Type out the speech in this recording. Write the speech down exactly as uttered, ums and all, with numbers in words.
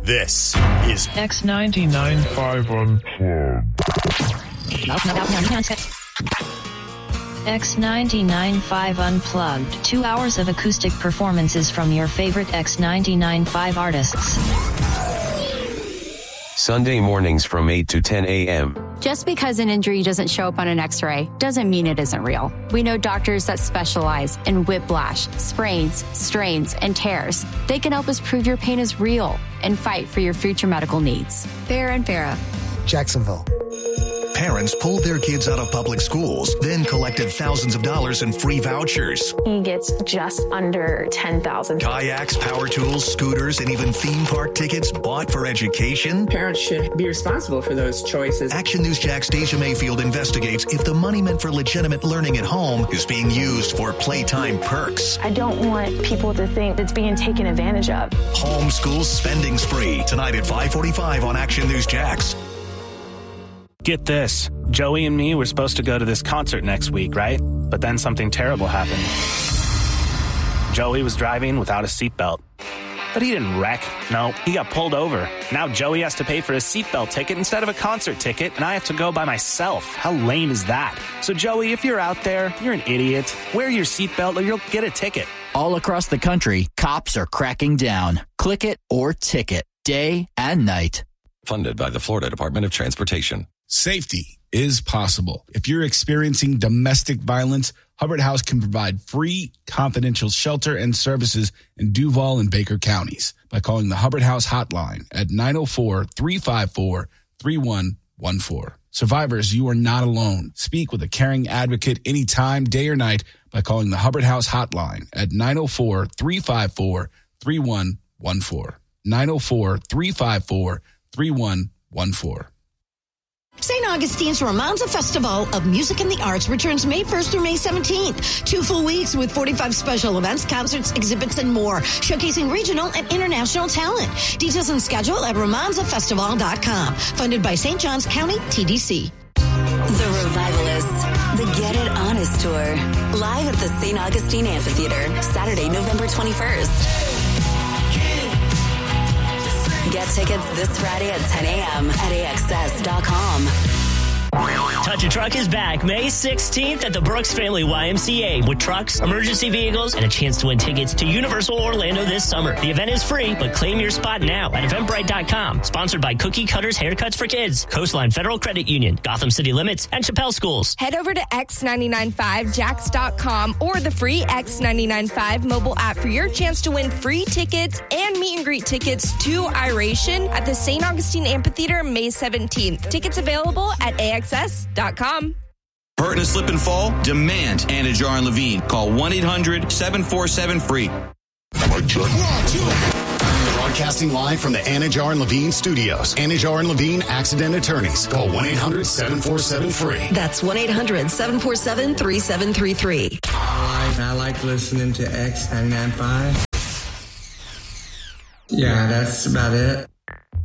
This is X ninety-nine point five Unplugged. X ninety-nine point five Unplugged. Two hours of acoustic performances from your favorite X ninety-nine point five artists. Sunday mornings from eight to ten a.m. Just because an injury doesn't show up on an x-ray doesn't mean it isn't real. We know doctors that specialize in whiplash, sprains, strains, and tears. They can help us prove your pain is real and fight for your future medical needs. Farah and Farah. Jacksonville. Parents pulled their kids out of public schools, then collected thousands of dollars in free vouchers. He gets just under ten thousand dollars. Kayaks, power tools, scooters, and even theme park tickets bought for education. Parents should be responsible for those choices. Action News Jack's Deja Mayfield investigates if the money meant for legitimate learning at home is being used for playtime perks. I don't want people to think it's being taken advantage of. Homeschool spending spree, tonight at five forty-five on Action News Jax. Get this. Joey and me were supposed to go to this concert next week, right? But then something terrible happened. Joey was driving without a seatbelt. But he didn't wreck. No, he got pulled over. Now Joey has to pay for a seatbelt ticket instead of a concert ticket, and I have to go by myself. How lame is that? So Joey, if you're out there, you're an idiot. Wear your seatbelt or you'll get a ticket. All across the country, cops are cracking down. Click it or ticket, day and night. Funded by the Florida Department of Transportation. Safety is possible. If you're experiencing domestic violence, Hubbard House can provide free, confidential shelter and services in Duval and Baker counties by calling the Hubbard House hotline at nine oh four, three five four, three one one four. Survivors, you are not alone. Speak with a caring advocate anytime, day or night, by calling the Hubbard House hotline at nine oh four, three five four, three one one four. nine oh four, three five four, three one one four. Saint Augustine's Romanza Festival of Music and the Arts returns May first through May seventeenth. Two full weeks with forty-five special events, concerts, exhibits, and more, showcasing regional and international talent. Details and schedule at romanza festival dot com. Funded by Saint Johns County T D C. The Revivalists, the Get It Honest Tour, live at the Saint Augustine Amphitheater, Saturday, November twenty-first. Get tickets this Friday at ten a.m. at A X S dot com. Touch a Truck is back May sixteenth at the Brooks Family Y M C A with trucks, emergency vehicles, and a chance to win tickets to Universal Orlando this summer. The event is free, but claim your spot now at eventbrite dot com. Sponsored by Cookie Cutters Haircuts for Kids, Coastline Federal Credit Union, Gotham City Limits, and Chappelle Schools. Head over to X ninety-nine point five jax dot com or the free X ninety-nine point five mobile app for your chance to win free tickets and meet and greet tickets to Iration at the Saint Augustine Amphitheater May seventeenth. Tickets available at A X S dot com. Hurt and slip and fall? Demand Anajar and Levine. Call one eight hundred seven four seven free. Broadcasting live from the Anajar and Levine studios. Anajar and Levine Accident Attorneys. Call one eight hundred seven four seven free. That's one eight hundred seven four seven three seven three three. I like, I like listening to X ninety-nine point five. Yeah, that's about it.